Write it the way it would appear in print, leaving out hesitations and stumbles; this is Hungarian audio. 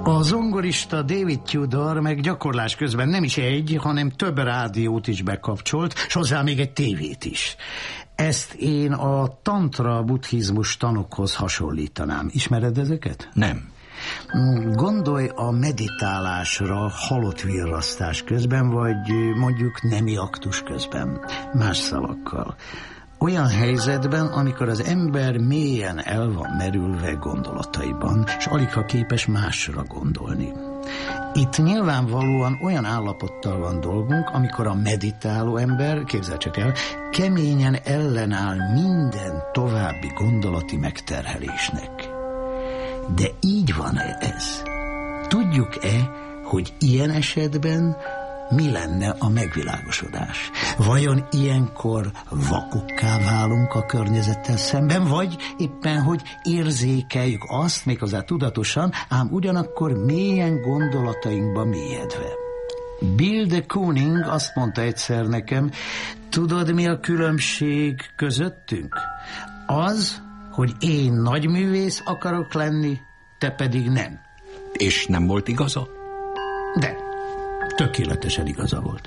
A zongorista David Tudor meg gyakorlás közben nem is egy, hanem több rádiót is bekapcsolt, s hozzá még egy tévét is. Ezt én a tantra buddhizmus tanokhoz hasonlítanám. Ismered ezeket? Nem. Gondolj a meditálásra halott virrasztás közben, vagy mondjuk nemi aktus közben. Más szavakkal. Olyan helyzetben, amikor az ember mélyen el van merülve gondolataiban, és aligha képes másra gondolni. Itt nyilvánvalóan olyan állapottal van dolgunk, amikor a meditáló ember, képzeld csak el, keményen ellenáll minden további gondolati megterhelésnek. De így van-e ez? Tudjuk-e, hogy ilyen esetben mi lenne a megvilágosodás? Vajon ilyenkor vakokká válunk a környezettel szemben, vagy éppen, hogy érzékeljük azt, méghozzá tudatosan, ám ugyanakkor mélyen gondolatainkba mélyedve? Bill de Kooning azt mondta egyszer nekem, tudod, mi a különbség közöttünk? Az, hogy én nagyművész akarok lenni, te pedig nem. És nem volt igaza? De tökéletesen igaza volt.